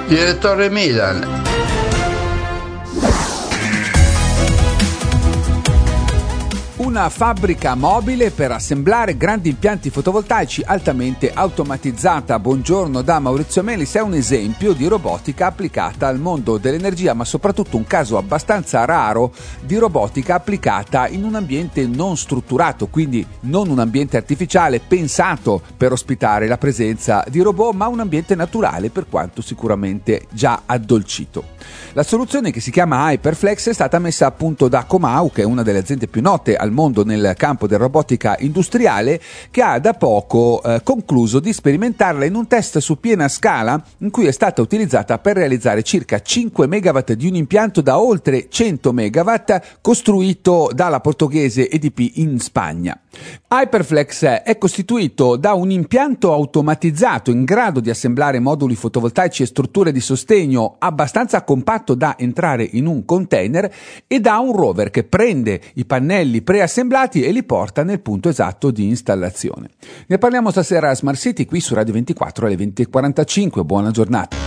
Direttore Milan. Una fabbrica mobile per assemblare grandi impianti fotovoltaici altamente automatizzata. Buongiorno da Maurizio Melis. È un esempio di robotica applicata al mondo dell'energia, ma soprattutto un caso abbastanza raro di robotica applicata in un ambiente non strutturato, quindi non un ambiente artificiale pensato per ospitare la presenza di robot, ma un ambiente naturale, per quanto sicuramente già addolcito. La soluzione, che si chiama Hyperflex, è stata messa a punto da Comau, che è una delle aziende più note al mondo nel campo della robotica industriale, che ha da poco concluso di sperimentarla in un test su piena scala, in cui è stata utilizzata per realizzare circa 5 megawatt di un impianto da oltre 100 megawatt costruito dalla portoghese EDP in Spagna. Hyperflex è costituito da un impianto automatizzato in grado di assemblare moduli fotovoltaici e strutture di sostegno abbastanza compatto da entrare in un container, e da un rover che prende i pannelli preassemblati e li porta nel punto esatto di installazione. Ne parliamo stasera a Smart City qui su Radio 24 alle 20:45. Buona giornata.